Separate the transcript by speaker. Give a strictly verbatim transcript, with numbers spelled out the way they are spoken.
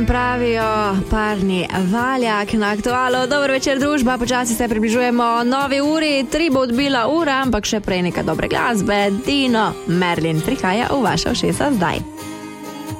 Speaker 1: Pravijo parni valjak na Aktualu. Dober večer, družba, počasi se približujemo novi uri, tri bo odbila ura, ampak še prej nekaj dobre glasbe. Dino Merlin prihaja v vaša ušesa zdaj.